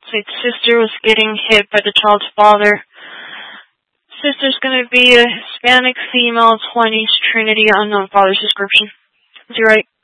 So sister was getting hit by the child's father. Sister's going to be a Hispanic female, 20s, Trinity, unknown father's description. Is he right?